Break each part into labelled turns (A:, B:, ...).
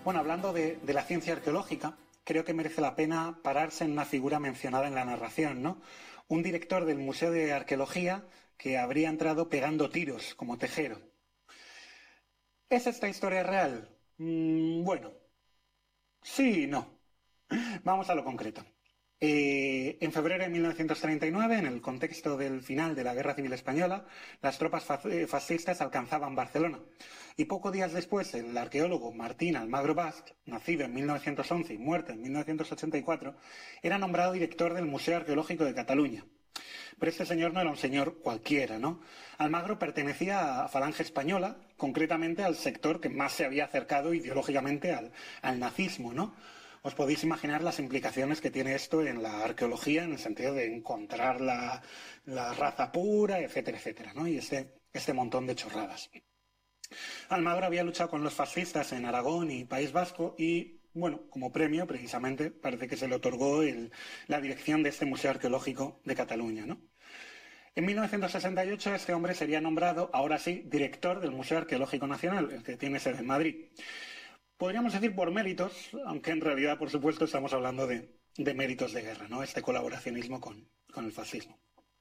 A: Bueno, hablando de la ciencia arqueológica, creo que merece la pena pararse en una figura mencionada en la narración, ¿no? Un director del Museo de Arqueología que habría entrado pegando tiros como tejero. ¿Es esta historia real? Bueno, sí y no. Vamos a lo concreto. En febrero de 1939, en el contexto del final de la Guerra Civil Española, las tropas fascistas alcanzaban Barcelona. Y pocos días después, el arqueólogo Martín Almagro Bast, nacido en 1911 y muerto en 1984, era nombrado director del Museo Arqueológico de Cataluña. Pero este señor no era un señor cualquiera, ¿no? Almagro pertenecía a Falange Española, concretamente al sector que más se había acercado ideológicamente al nazismo, ¿no? Os podéis imaginar las implicaciones que tiene esto en la arqueología, en el sentido de encontrar la raza pura, etcétera, etcétera, ¿no? Y este montón de chorradas. Almagro había luchado con los fascistas en Aragón y País Vasco y, bueno, como premio, precisamente, parece que se le otorgó la dirección de este Museo Arqueológico de Cataluña, ¿no? En 1968 este hombre sería nombrado, ahora sí, director del Museo Arqueológico Nacional, el que tiene sede en Madrid. Podríamos decir por méritos, aunque en realidad, por supuesto, estamos hablando de méritos de guerra, ¿no? Este colaboracionismo con el fascismo.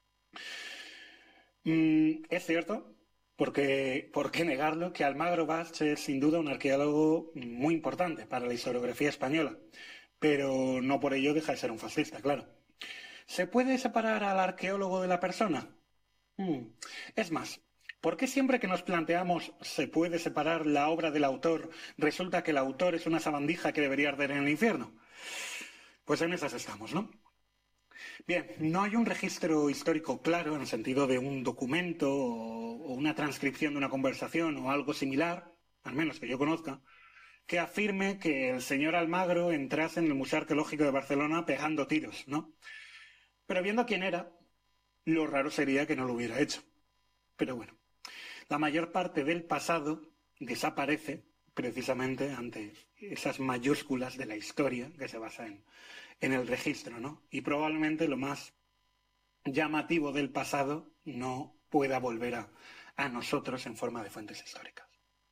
A: Es cierto, porque ¿por qué negarlo?, que Almagro Bast es sin duda un arqueólogo muy importante para la historiografía española, pero no por ello deja de ser un fascista, claro. ¿Se puede separar al arqueólogo de la persona? Es más, ¿por qué siempre que nos planteamos se puede separar la obra del autor, resulta que el autor es una sabandija que debería arder en el infierno? Pues en esas estamos, ¿no? Bien, no hay un registro histórico claro en el sentido de un documento o una transcripción de una conversación o algo similar, al menos que yo conozca, que afirme que el señor Almagro entrase en el Museo Arqueológico de Barcelona pegando tiros, ¿no? Pero viendo quién era, lo raro sería que no lo hubiera hecho. Pero bueno, la mayor parte del pasado desaparece precisamente ante esas mayúsculas de la historia que se basa en el registro, ¿no? Y probablemente lo más llamativo del pasado no pueda volver a nosotros en forma de fuentes históricas.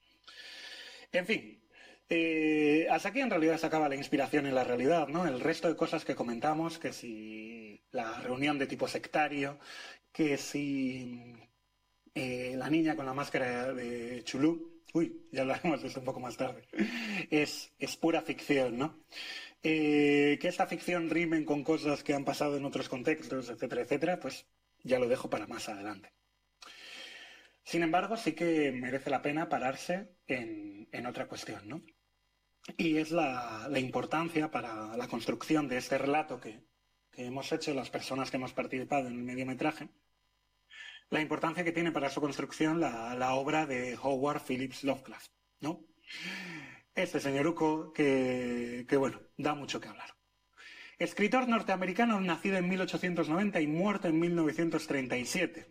A: En fin, hasta aquí en realidad se acaba la inspiración en la realidad, ¿no? El resto de cosas que comentamos, que si la reunión de tipo sectario, que si la niña con la máscara de Chulú, ya hablaremos de eso un poco más tarde, es pura ficción, ¿no? Que esta ficción rimen con cosas que han pasado en otros contextos, etcétera, etcétera, pues ya lo dejo para más adelante. Sin embargo, sí que merece la pena pararse en otra cuestión, ¿no? Y es la importancia para la construcción de este relato que hemos hecho las personas que hemos participado en el mediometraje, la importancia que tiene para su construcción la obra de Howard Phillips Lovecraft, ¿no? Este señoruco que bueno, da mucho que hablar. Escritor norteamericano nacido en 1890 y muerto en 1937.